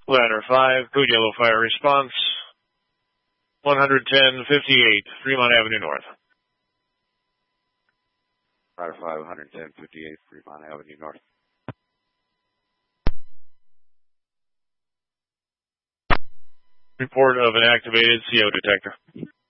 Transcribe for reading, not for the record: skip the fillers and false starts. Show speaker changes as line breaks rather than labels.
Ladder 5, code yellow fire response, 11058, Fremont Avenue North.
Ladder 5, 11058, Fremont Avenue North.
Report of an activated CO detector.